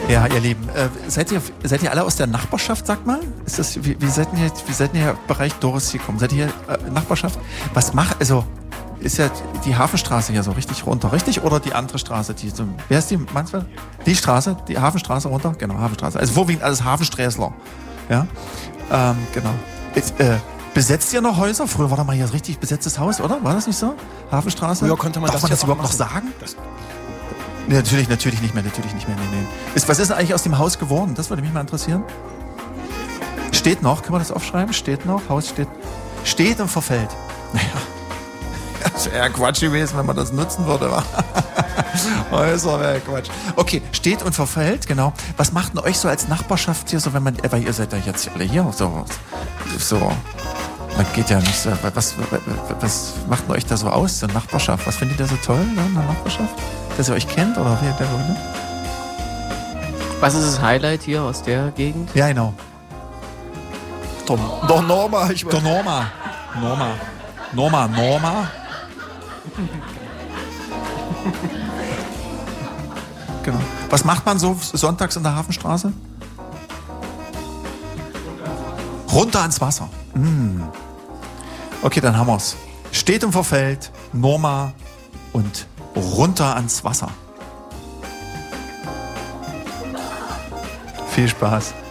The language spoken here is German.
Ja, ihr Lieben, seid ihr alle aus der Nachbarschaft, sag mal? Ist das, wie seid ihr im Bereich Doris gekommen? Seid ihr Nachbarschaft? Was macht, also, ist ja die Hafenstraße hier so richtig runter, richtig? Oder die andere Straße, die so, wer ist die, manchmal? Die Straße, die Hafenstraße runter? Genau, Hafenstraße. Also vorwiegend alles Hafensträßler. Ja, genau. Besetzt ihr noch Häuser? Früher war da mal hier ein richtig besetztes Haus, oder? War das nicht so? Hafenstraße? Früher konnte man Darf man das überhaupt noch sagen? Nee, natürlich nicht mehr. Nee. Was ist denn eigentlich aus dem Haus geworden? Das würde mich mal interessieren. Steht noch, können wir das aufschreiben? Steht noch, Haus steht und verfällt. Naja, das wäre ja Quatsch gewesen, wenn man das nutzen würde. Häuser wäre Quatsch. Okay, steht und verfällt, genau. Was macht denn euch so als Nachbarschaft hier so, wenn man, weil ihr seid ja jetzt alle hier, so, man geht ja nicht so, was macht denn euch da so aus, so Nachbarschaft? Was findet ihr so toll in der Nachbarschaft? Dass ihr euch kennt oder wie der ne? Was ist das Highlight hier aus der Gegend? Ja, genau. Doch Norma. Norma. Genau. Was macht man so sonntags in der Hafenstraße? Runter ans Wasser. Okay, dann haben wir's. Steht und verfällt, Norma und runter ans Wasser. Viel Spaß.